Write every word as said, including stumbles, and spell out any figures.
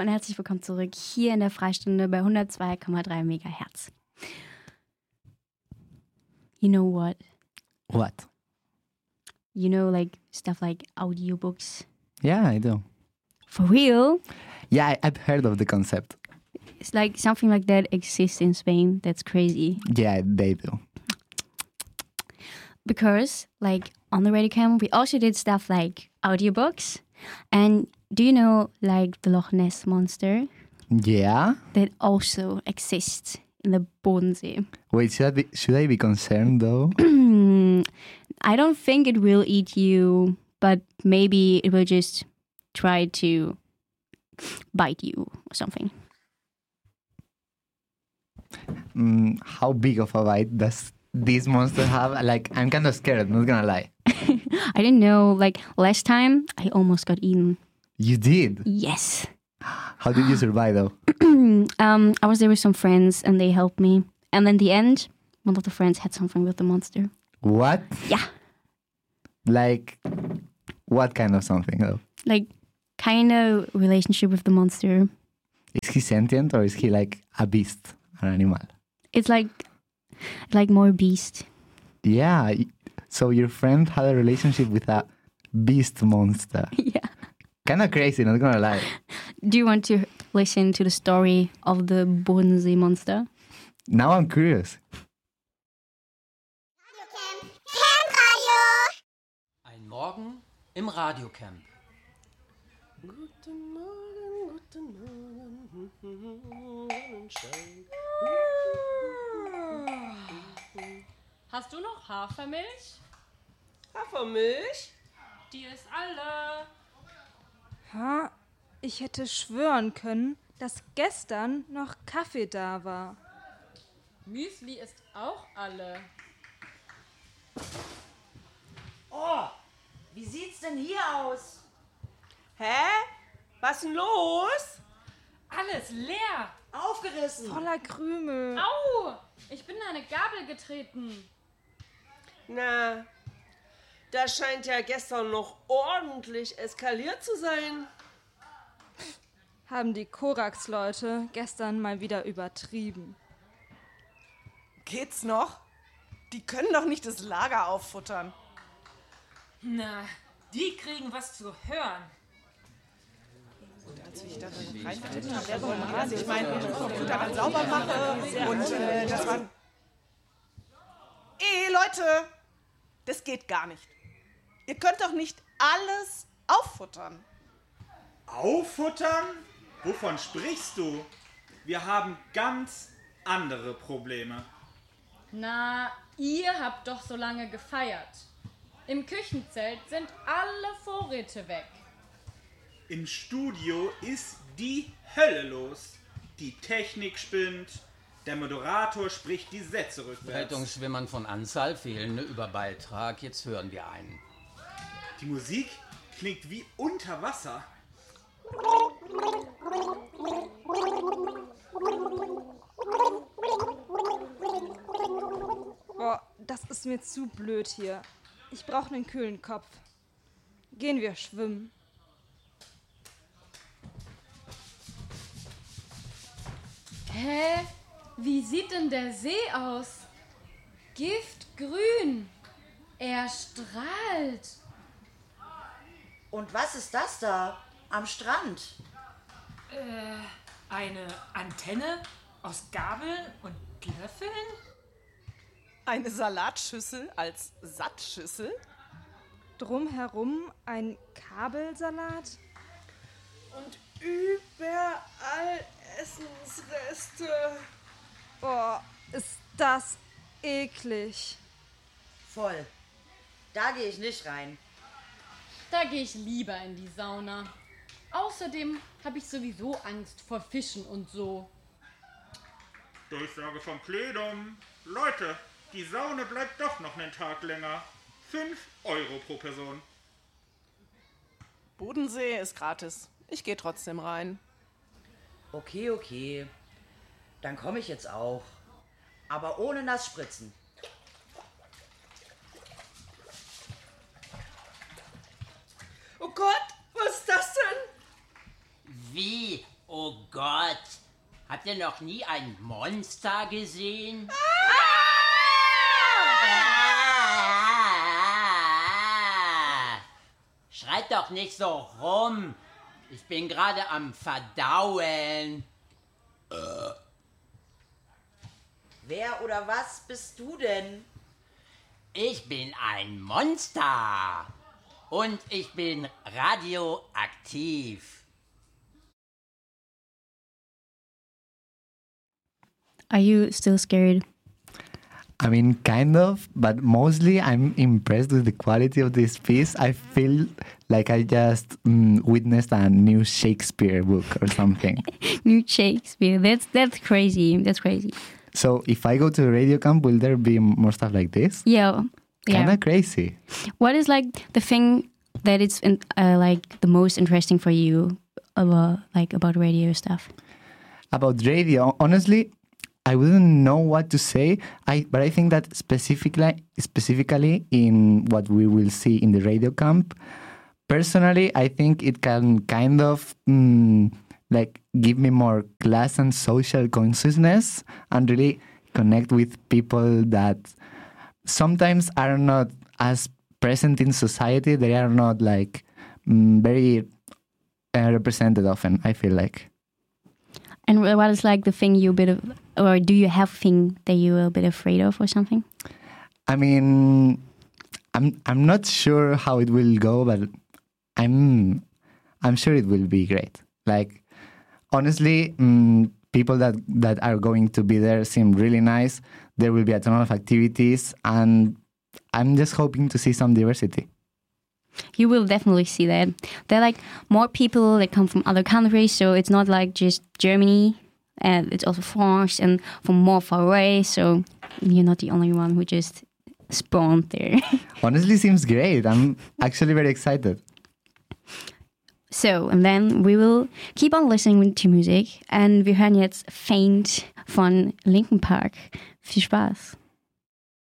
und herzlich willkommen zurück hier in der Freistunde bei hundertzwei Komma drei Megahertz. You know what? What? You know, like stuff like audiobooks. Yeah, I do. For real? Yeah, I- I've heard of the concept. It's like something like that exists in Spain. That's crazy. Yeah, they do. Because, like, on the Radio Cam, we also did stuff like audiobooks. And do you know, like, the Loch Ness Monster? Yeah? That also exists in the Bodensee. Wait, should I be, should I be concerned though? I don't think it will eat you, but maybe it will just try to bite you or something. Mm, how big of a bite does this monster have? Like, I'm kind of scared, not gonna lie. I didn't know, like, last time I almost got eaten. You did? Yes. How did you survive though? um, I was there with some friends and they helped me. And in the end, one of the friends had something with the monster. What? Yeah. Like, what kind of something though? Like, kind of relationship with the monster. Is he sentient or is he like a beast, an animal? It's like, like more beast. Yeah, y- so your friend had a relationship with a beast monster. Yeah. Kind of crazy, not gonna lie. Do you want to listen to the story of the Bodensee monster? Now I'm curious. Ein Morgen im Radiocamp. Guten Morgen, guten Morgen, Sonnenschein. Hast du noch Hafermilch? Hafermilch? Die ist alle. Ha, ich hätte schwören können, dass gestern noch Kaffee da war. Müsli ist auch alle. Oh, wie sieht's denn hier aus? Hä? Was denn los? Alles leer. Aufgerissen. Voller Krümel. Au! Ich bin an eine Gabel getreten. Na, das scheint ja gestern noch ordentlich eskaliert zu sein. Haben die Korax-Leute gestern mal wieder übertrieben. Geht's noch? Die können doch nicht das Lager auffuttern. Na, die kriegen was zu hören. Als ich da reingetreten habe, der soll also ich meine, ich Computer dann sauber mache und äh, das war... Ey, Leute, das geht gar nicht. Ihr könnt doch nicht alles auffuttern. Auffuttern? Wovon sprichst du? Wir haben ganz andere Probleme. Na, ihr habt doch so lange gefeiert. Im Küchenzelt sind alle Vorräte weg. Im Studio ist die Hölle los. Die Technik spinnt, der Moderator spricht die Sätze rückwärts. Rettungsschwimmern von Anzahl, fehlende Überbeitrag. Jetzt hören wir einen. Die Musik klingt wie unter Wasser. Boah, das ist mir zu blöd hier. Ich brauche einen kühlen Kopf. Gehen wir schwimmen. Hä? Wie sieht denn der See aus? Giftgrün. Er strahlt. Und was ist das da am Strand? Äh, eine Antenne aus Gabeln und Löffeln? Eine Salatschüssel als Sattschüssel? Drumherum ein Kabelsalat. Und überall Essensreste. Boah, ist das eklig. Voll. Da gehe ich nicht rein. Da gehe ich lieber in die Sauna. Außerdem habe ich sowieso Angst vor Fischen und so. Durchsage vom Plenum. Leute, die Sauna bleibt doch noch einen Tag länger. Fünf Euro pro Person. Bodensee ist gratis. Ich gehe trotzdem rein. Okay, okay. Dann komme ich jetzt auch. Aber ohne Nassspritzen. Oh Gott, was ist das denn? Wie Gott, habt ihr noch nie ein Monster gesehen? Ah! Schreit doch nicht so rum. Ich bin gerade am Verdauen. Wer oder was bist du denn? Ich bin ein Monster. Und ich bin radioaktiv. Are you still scared? I mean, kind of, but mostly I'm impressed with the quality of this piece. I feel like I just mm, witnessed a new Shakespeare book or something. New Shakespeare. That's that's crazy. That's crazy. So if I go to a radio camp, will there be more stuff like this? Yeah. Kind Yeah. of crazy. What is like the thing that it's in, uh, like the most interesting for you about like about radio stuff? About radio, honestly, I wouldn't know what to say. I but I think that specifically specifically in what we will see in the radio camp, personally, I think it can kind of mm, like give me more class and social consciousness and really connect with people that sometimes are not as present in society. They are not like mm, very uh, represented often, I feel like. And what is like the thing you a bit of, or do you have a thing that you're a bit afraid of or something? I mean, I'm I'm not sure how it will go, but I'm I'm sure it will be great. Like, honestly, mm, people that, that are going to be there seem really nice. There will be a ton of activities, and I'm just hoping to see some diversity. You will definitely see that. There are like more people that come from other countries, so it's not like just Germany, and it's also France and from more far away, so you're not the only one who just spawned there. Honestly, seems great. I'm actually very excited. So, and then we will keep on listening to music, and wir hören jetzt Faint von Linkin Park. Viel Spaß.